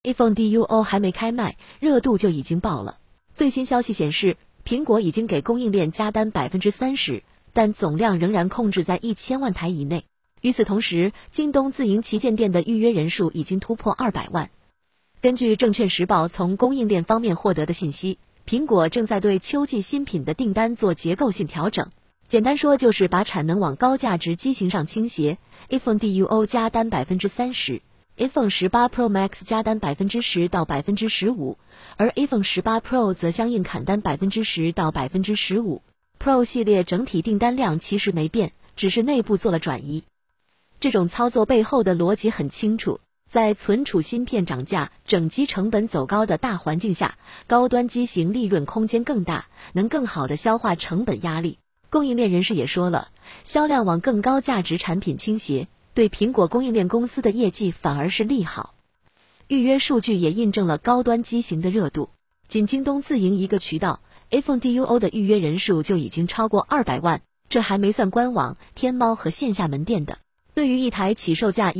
iPhone Duo 还没开卖，热度就已经爆了。最新消息显示，苹果已经给供应链加单30%，但总量仍然控制在1000万台以内。与此同时，京东自营旗舰店的预约人数已经突破200万。根据证券时报从供应链方面获得的信息，苹果正在对秋季新品的订单做结构性调整。简单说就是把产能往高价值机型上倾斜。iPhone Duo 加单30%，iPhone 18 Pro Max 加单10%到15%，而 iPhone 18 Pro 则相应砍单10%到15%。Pro 系列整体订单量其实没变，只是内部做了转移。这种操作背后的逻辑很清楚，在存储芯片涨价、整机成本走高的大环境下，高端机型利润空间更大，能更好地消化成本压力。供应链人士也说了，销量往更高价值产品倾斜，对苹果供应链公司的业绩反而是利好。预约数据也印证了高端机型的热度，仅京东自营一个渠道 iPhone Duo 的预约人数就已经超过200万，这还没算官网、天猫和线下门店的。对于一台起售价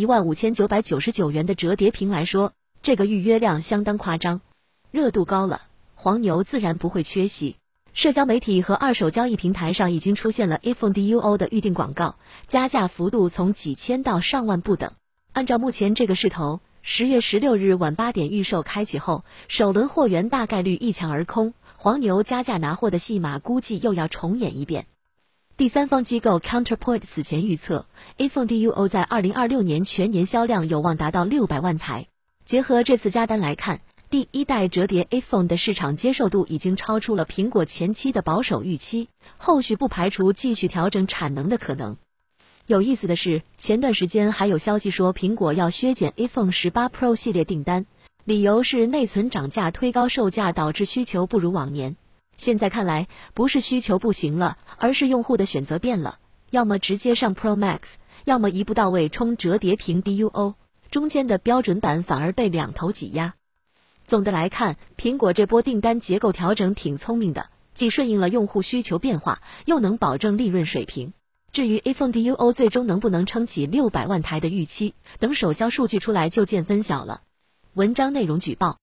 15999元的折叠屏来说，这个预约量相当夸张。热度高了，黄牛自然不会缺席。社交媒体和二手交易平台上已经出现了 iPhone Duo 的预订广告，加价幅度从几千到上万不等。按照目前这个势头，10月16日晚8点预售开启后，首轮货源大概率一抢而空，黄牛加价拿货的戏码估计又要重演一遍。第三方机构 Counterpoint 此前预测 iPhone Duo 在2026年全年销量有望达到600万台。结合这次加单来看，第一代折叠 iPhone 的市场接受度已经超出了苹果前期的保守预期，后续不排除继续调整产能的可能。有意思的是，前段时间还有消息说苹果要削减 iPhone 18 Pro 系列订单，理由是内存涨价推高售价导致需求不如往年。现在看来，不是需求不行了，而是用户的选择变了，要么直接上 Pro Max， 要么一步到位冲折叠屏 Duo， 中间的标准版反而被两头挤压。总的来看，苹果这波订单结构调整挺聪明的，既顺应了用户需求变化，又能保证利润水平。至于 iPhone Duo 最终能不能撑起600万台的预期，等首销数据出来就见分晓了。文章内容举报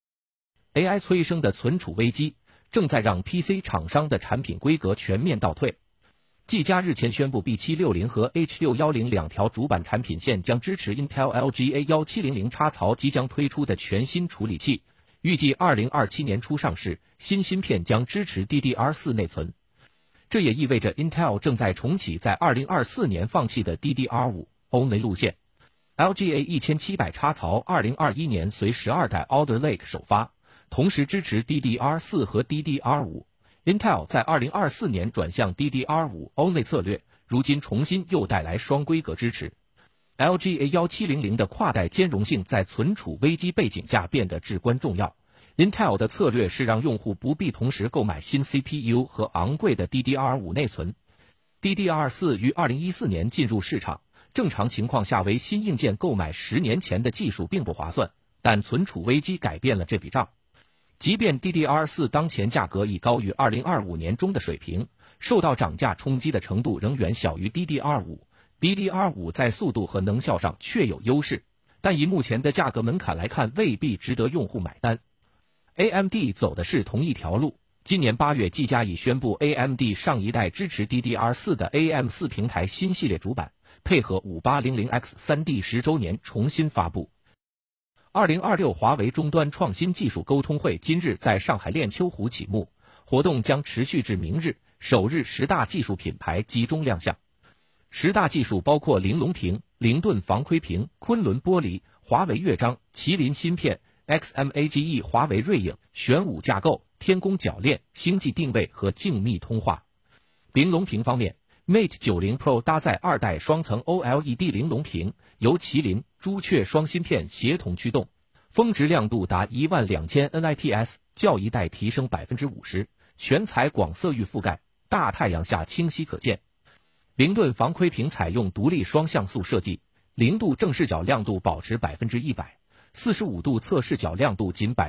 AI 催生的存储危机正在让 PC 厂商的产品规格全面倒退。技嘉日前宣布 B760 和 H610 两条主板产品线将支持 Intel LGA 1700插槽即将推出的全新处理器，预计2027年初上市，新芯片将支持 DDR4 内存。这也意味着 Intel 正在重启在2024年放弃的 DDR5 Only 路线。LGA 1700插槽2021年随12代 Alder Lake 首发，同时支持 DDR4 和 DDR5。Intel 在2024年转向 DDR5 Only 策略，如今重新又带来双规格支持。LGA 1700的跨代兼容性在存储危机背景下变得至关重要。Intel 的策略是让用户不必同时购买新 CPU 和昂贵的 DDR5 内存。DDR4 于2014年进入市场，正常情况下为新硬件购买10年前的技术并不划算，但存储危机改变了这笔账。即便 DDR4 当前价格已高于2025年中的水平，受到涨价冲击的程度仍远小于 DDR5。DDR5 在速度和能效上确有优势，但以目前的价格门槛来看，未必值得用户买单。AMD 走的是同一条路。今年8月，技嘉已宣布 AMD 上一代支持 DDR4 的 AM4 平台新系列主板，配合 5800X 3D 10周年重新发布。2026华为终端创新技术沟通会今日在上海练秋湖启幕，活动将持续至明日，首日10大技术品牌集中亮相。10大技术包括玲珑屏、凌盾防窥屏、昆仑玻璃、华为乐章、麒麟芯片、XMAGE 华为锐影、玄武架构、天宫铰链、星际定位和静谧通话。玲珑屏方面， Mate 90 Pro 搭载2代双层 OLED 玲珑屏，由麒麟、朱雀双芯片协同驱动，峰值亮度达12000 nits， 较一代提升 50%， 全彩广色域覆盖，大太阳下清晰可见。凌盾防窥屏采用独立双像素设计，0度正视角亮度保持 100%，45度侧视角亮度仅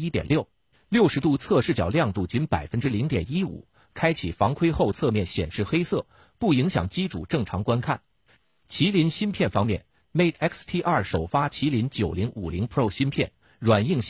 1.6%，60度侧视角亮度仅 0.15%， 开启防窥后侧面显示黑色，不影响机主正常观看。麒麟芯片方面， Mate X-T2 首发麒麟9050 Pro 芯片， 软硬